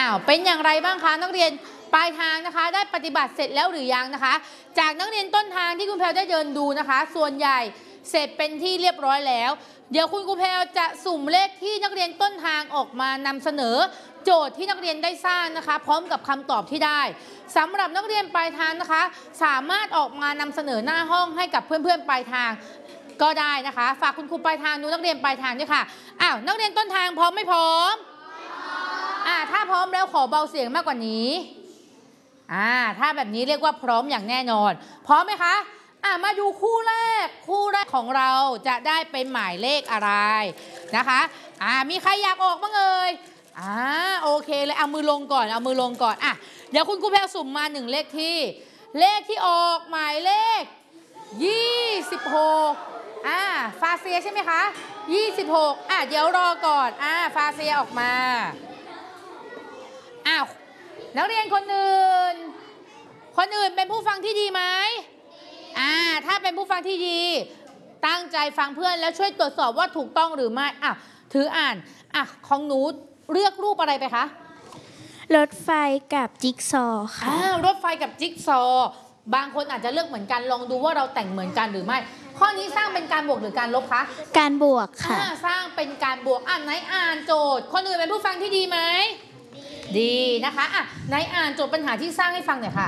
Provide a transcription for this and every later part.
เป็นอย่างไรบ้างคะนักเรียนปลายทางนะคะได้ปฏิบัติเสร็จแล้วหรือยังนะคะจากนักเรียนต้นทางที่คุณแพลวได้เดินดูนะคะส่วนใหญ่เสร็จเป็นที่เรียบร้อยแล้วเดี๋ยวคุณครูแพลวจะสุ่มเลขที่นักเรียนต้นทางออกมานำเสนอโจทย์ที่นักเรียนได้สร้างนะคะพร้อมกับคำตอบที่ได้สำหรับนักเรียนปลายทางนะคะสามารถออกมานำเสนอหน้าห้องให้กับเพื่อนๆปลายทางก็ได้นะคะฝากคุณครูปลายทางดูนักเรียนปลายทางด้วยค่ะนักเรียนต้นทางพร้อมไม่พร้อมถ้าพร้อมแล้วขอเบาเสียงมากกว่านี้ถ้าแบบนี้เรียกว่าพร้อมอย่างแน่นอนพร้อมไหมคะมาดูคู่แรกของเราจะได้เป็นหมายเลขอะไรนะคะมีใครอยากออกบ้างเอ่ยโอเคเลยเอามือลงก่อนเดี๋ยวคุณครูแพลวสุ่มมา1เลขที่ออกหมายเลข26ฟาเซียใช่ไหมคะ26เดี๋ยวรอก่อนฟาเซียออกมานักเรียนคนอื่นเป็นผู้ฟังที่ดีไหมถ้าเป็นผู้ฟังที่ดีตั้งใจฟังเพื่อนแล้วช่วยตรวจสอบว่าถูกต้องหรือไม่ถืออ่านของหนูเลือกรูปอะไรไปคะรถไฟกับจิ๊กซอว์ค่ะรถไฟกับจิ๊กซอว์บางคนอาจจะเลือกเหมือนกันลองดูว่าเราแต่งเหมือนกันหรือไม่ข้อนี้สร้างเป็นการบวกหรือการลบคะการบวกค่ะสร้างเป็นการบวกไหนอ่านโจทย์คนอื่นเป็นผู้ฟังที่ดีไหมดีนะคะไหนอ่านโจทย์ปัญหาที่สร้างให้ฟังหน่อยค่ะ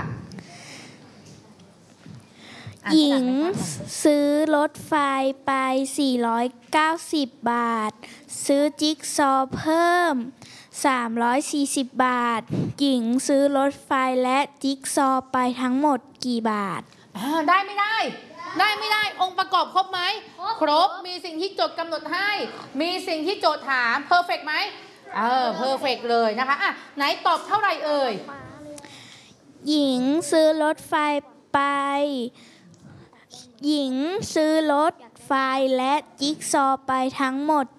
หญิงซื้อรถไฟไป490 บาทซื้อจิ๊กซอว์เพิ่ม340 บาทหญิงซื้อรถไฟและจิ๊กซอว์ไปทั้งหมดกี่บาทได้ไม่ได้องค์ประกอบครบไหมครบมีสิ่งที่โจทย์กำหนดให้มีสิ่งที่โจทย์ถามเพอร์เฟกต์ไหมเพอร์เฟกต์เลยนะคะไหนตอบเท่าไหร่เอ่ยหญิงซื้อรถไฟไปหญิงซื้อรถไฟและจิ๊กซอว์ไปทั้งหมด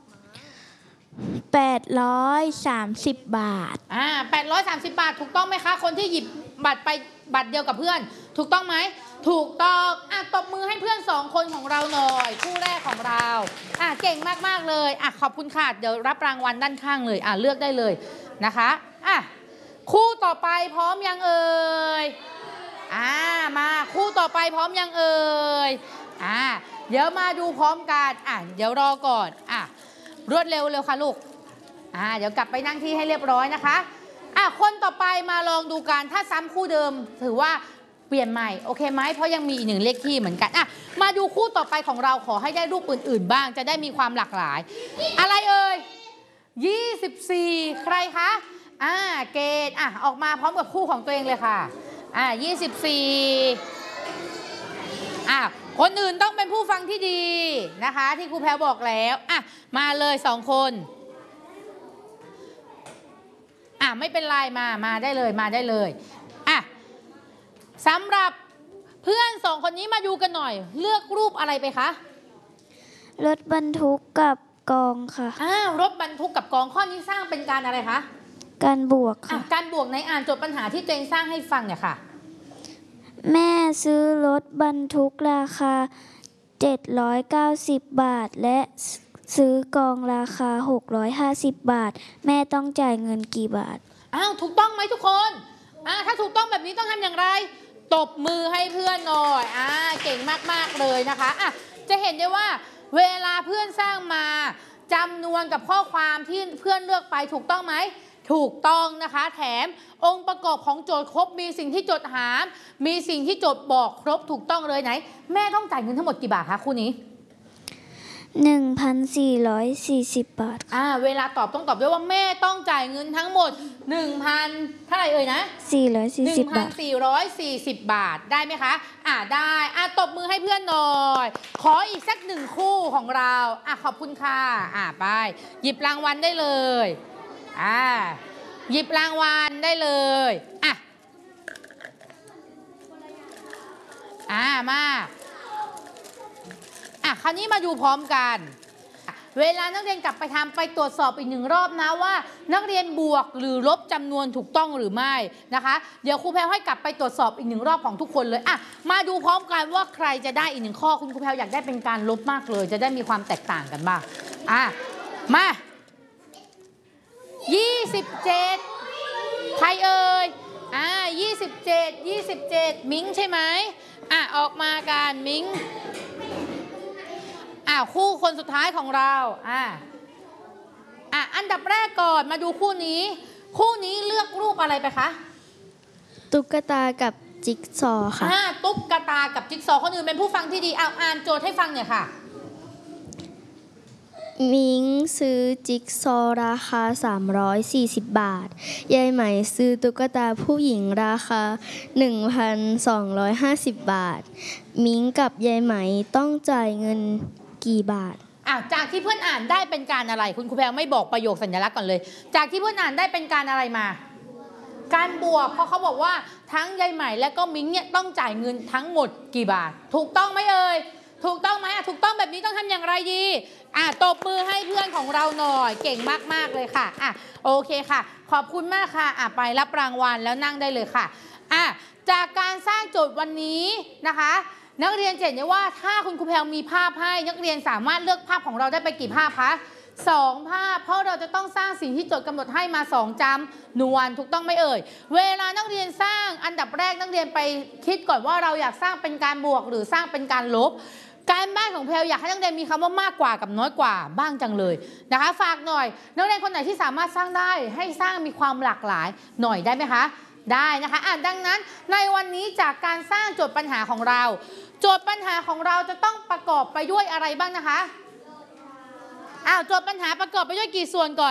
830 บาท 830 บาทถูกต้องไหมคะคนที่หยิบบัตรไปบัตรเดียวกับเพื่อนถูกต้องไหมถูกต้องตบมือให้เพื่อน2คนของเราหน่อยคู่แรกของเราเก่งมากๆเลยขอบคุณค่ะเดี๋ยวรับรางวัลด้านข้างเลยเลือกได้เลยนะคะคู่ต่อไปพร้อมยังเอ่ยมาคู่ต่อไปพร้อมยังเอ่ยเดี๋ยวมาดูพร้อมกันเดี๋ยวรอก่อนรวดเร็วค่ะลูกเดี๋ยวกลับไปนั่งที่ให้เรียบร้อยนะคะคนต่อไปมาลองดูกันถ้าซ้ำคู่เดิมถือว่าเปลี่ยนใหม่โอเคไหมเพราะยังมีอีก1เลขที่เหมือนกันมาดูคู่ต่อไปของเราขอให้ได้รูปอื่นๆบ้างจะได้มีความหลากหลายอะไรเอ่ย24ใครคะเกณฑ์ออกมาพร้อมกับคู่ของตัวเองเลยค่ะ24คนอื่นต้องเป็นผู้ฟังที่ดีนะคะที่ครูแพรบอกแล้วมาเลย2คนไม่เป็นไรมาได้เลยสำหรับเพื่อน2คนนี้มาดูกันหน่อยเลือกรูปอะไรไปคะรถบรรทุกกับกองค่ะรถบรรทุกกับกองข้อนี้สร้างเป็นการอะไรคะการบวกค่ะการบวกในอ่านโจทย์ปัญหาที่ตัวเองสร้างให้ฟังเนี่ยค่ะแม่ซื้อรถบรรทุกราคา790 บาทและซื้อกองราคา650 บาทแม่ต้องจ่ายเงินกี่บาทถูกต้องไหมทุกคนถ้าถูกต้องแบบนี้ต้องทำอย่างไรตบมือให้เพื่อนหน่อยเก่งมากๆเลยนะคะจะเห็นได้ว่าเวลาเพื่อนสร้างมาจำนวนกับข้อความที่เพื่อนเลือกไปถูกต้องไหมถูกต้องนะคะแถมองค์ประกอบของโจทย์ครบมีสิ่งที่โจทย์ถามมีสิ่งที่โจทย์บอกครบถูกต้องเลยไหนแม่ต้องจ่ายเงินทั้งหมดกี่บาทคะคู่นี้ 1,440 บาทเวลาตอบต้องตอบด้วยว่าแม่ต้องจ่ายเงินทั้งหมด 1,000 เท่าไหร่เอ่ยนะ 440 บาท 1,440 บาทได้ไหมคะได้ตบมือให้เพื่อนหน่อยขออีกสัก1คู่ของเราขอบคุณค่ะไปหยิบรางวัลได้เลยหยิบรางวัลได้เลยมาคราวนี้มาดูพร้อมกันเวลานักเรียนกลับไปทำไปตรวจสอบอีก1 รอบนะว่านักเรียนบวกหรือลบจำนวนถูกต้องหรือไม่นะคะเดี๋ยวครูแพรวให้กลับไปตรวจสอบอีก1 รอบของทุกคนเลยมาดูพร้อมกันว่าใครจะได้อีก1 ข้อคุณครูแพรวอยากได้เป็นการลบมากเลยจะได้มีความแตกต่างกันบ้างมา27 ใครเอ่ย27มิ้งใช่ไหมออกมากันมิ้งคู่คนสุดท้ายของเราอันดับแรกก่อนมาดูคู่นี้เลือกรูปอะไรไปคะตุ๊กตากับจิ๊กซอว์ค่ะตุ๊กตากับจิ๊กซอว์คนอื่นเป็นผู้ฟังที่ดีอ่านโจทย์ให้ฟังหน่อยค่ะมิงซื้อจิ๊กซอว์ราคา340 บาทยายไหมซื้อตุ๊กตาผู้หญิงราคา 1,250 บาทมิงกับยายไหมต้องจ่ายเงินกี่บาทจากที่เพื่อนอ่านได้เป็นการอะไรคุณครูแพรไม่บอกประโยคสัญลักษณ์ก่อนเลยจากที่เพื่อนอ่านได้เป็นการอะไรมาการบวกเพราะเขาบอกว่าทั้งยายใหม่และก็มิ้งเนี่ยต้องจ่ายเงินทั้งหมดกี่บาทถูกต้องไหมเอ่ยถูกต้องไหมถูกต้องแบบนี้ต้องทำอย่างไรดีตบมือให้เพื่อนของเราหน่อยเก่งมากๆเลยค่ะโอเคค่ะขอบคุณมากค่ะไปรับรางวัลแล้วนั่งได้เลยค่ะจากการสร้างโจทย์วันนี้นะคะนักเรียนเห็นได้ว่าถ้าคุณครูแพรมีภาพให้นักเรียนสามารถเลือกภาพของเราได้ไปกี่ภาพคะ2 ภาพเพราะเราจะต้องสร้างสิ่งที่โจทย์กำหนดให้มา2จำนวนถูกต้องไหมเอ่ยเวลานักเรียนสร้างอันดับแรกนักเรียนไปคิดก่อนว่าเราอยากสร้างเป็นการบวกหรือสร้างเป็นการลบการบ้านของแพรอยากให้นักเรียนมีคำว่ามากกว่ากับน้อยกว่าบ้างจังเลยนะคะฝากหน่อยนักเรียนคนไหนที่สามารถสร้างได้ให้สร้างมีความหลากหลายหน่อยได้ไหมคะได้นะคะดังนั้นในวันนี้จากการสร้างโจทย์ปัญหาของเราโจทย์ปัญหาของเราจะต้องประกอบไปด้วยอะไรบ้างนะคะโจทย์ปัญหาประกอบไปด้วยกี่ส่วนก่อน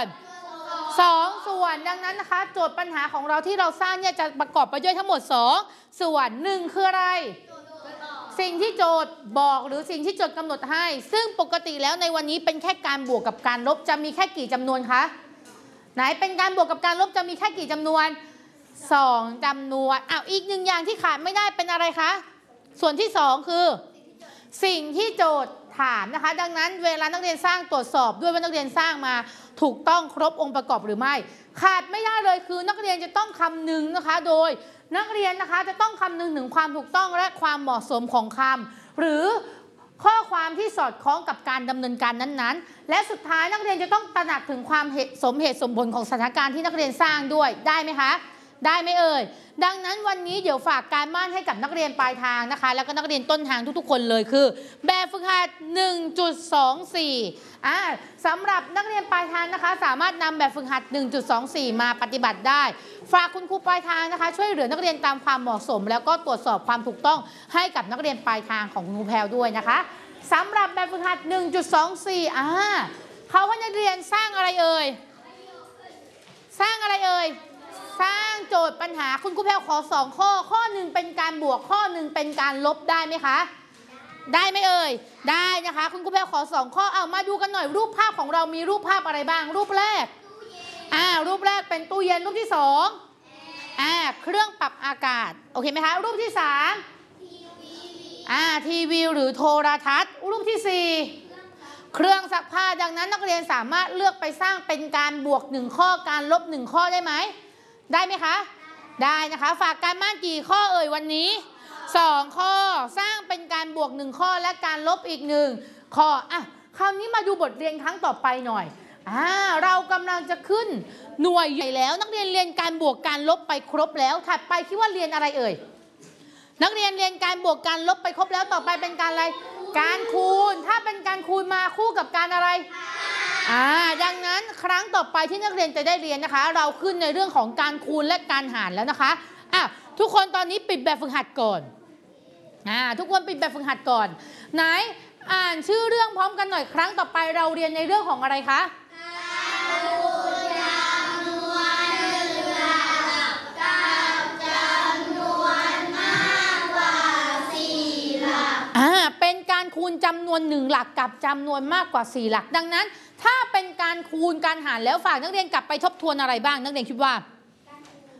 2 ส่วนดังนั้นนะคะโจทย์ปัญหาของเราที่เราสร้างเนี่ยจะประกอบไปด้วยทั้งหมด2 ส่วน1คืออะไรสิ่งที่โจทย์บอกหรือสิ่งที่โจทย์กำหนดให้ซึ่งปกติแล้วในวันนี้เป็นแค่การบวกกับการลบจะมีแค่กี่จำนวนคะไหนเป็นการบวกกับการลบจะมีแค่กี่จำนวน2 จำนวนอีก1 อย่างที่ขาดไม่ได้เป็นอะไรคะส่วนที่2คือสิ่งที่โจทย์ถามนะคะดังนั้นเวลานักเรียนสร้างตรวจสอบด้วยว่านักเรียนสร้างมาถูกต้องครบองค์ประกอบหรือไม่ขาดไม่ได้เลยคือนักเรียนจะต้องคำนึงนะคะโดยนักเรียนนะคะจะต้องคำนึงถึงความถูกต้องและความเหมาะสมของคำหรือข้อความที่สอดคล้องกับการดำเนินการนั้นๆและสุดท้ายนักเรียนจะต้องตระหนักถึงความสมเหตุสมผลของสถานการณ์ที่นักเรียนสร้างด้วยได้ไหมคะได้ไหมเอ่ยดังนั้นวันนี้เดี๋ยวฝากการบ้านให้กับนักเรียนปลายทางนะคะแล้วก็นักเรียนต้นทางทุกๆคนเลยคือแบบฝึกหัด 1.24 สำหรับนักเรียนปลายทางนะคะสามารถนำแบบฝึกหัด 1.24 มาปฏิบัติได้ฝากคุณครูปลายทางนะคะช่วยเหลือนักเรียนตามความเหมาะสมแล้วก็ตรวจสอบความถูกต้องให้กับนักเรียนปลายทางของครูแพรด้วยนะคะสำหรับแบบฝึกหัด 1.24 เขาให้นักเรียนสร้างอะไรเอ่ยสร้างอะไรเอ่ยสร้างโจทย์ปัญหาคุณครูแพรขอ2 ข้อหนึ่งเป็นการบวกข้อหนึ่งเป็นการลบได้ไหมคะได้ไหมเอ่ยได้นะคะคุณครูแพรขอ2 ข้อมาดูกันหน่อยรูปภาพของเรามีรูปภาพอะไรบ้างรูปแรกรูปแรกเป็นตู้เย็นรูปที่2เครื่องปรับอากาศโอเคไหมคะรูปที่3ทีวีหรือโทรทัศน์รูปที่4เครื่องซักผ้าดังนั้นนักเรียนสามารถเลือกไปสร้างเป็นการบวก1 ข้อการลบ1 ข้อได้ไหมได้ไหมคะได้นะคะฝากการบ้านกี่ข้อเอ่ยวันนี้2 ข้อสร้างเป็นการบวก1 ข้อและการลบอีก1 ข้อคราวนี้มาดูบทเรียนครั้งต่อไปหน่อยเรากำลังจะขึ้นหน่วยใหญ่แล้วนักเรียนเรียนการบวกการลบไปครบแล้วถัดไปคิดว่าเรียนอะไรเอ่ยนักเรียนเรียนการบวกการลบไปครบแล้วต่อไปเป็นการอะไรการคูณถ้าเป็นการคูณมาคู่กับการอะไรดังนั้นครั้งต่อไปที่นักเรียนจะได้เรียนนะคะเราขึ้นในเรื่องของการคูณและการหารแล้วนะคะทุกคนตอนนี้ปิดแบบฝึกหัดก่อนทุกคนปิดแบบฝึกหัดก่อนไหนอ่านชื่อเรื่องพร้อมกันหน่อยครั้งต่อไปเราเรียนในเรื่องของอะไรคะการคูณจำนวน1 หลักกับจำนวนมากกว่า4 หลักเป็นการคูณจำนวน1 หลักกับจำนวนมากกว่า4 หลักดังนั้นถ้าเป็นการคูณการหารแล้วฝากนักเรียนกลับไปทบทวนอะไรบ้างนักเรียนคิดว่า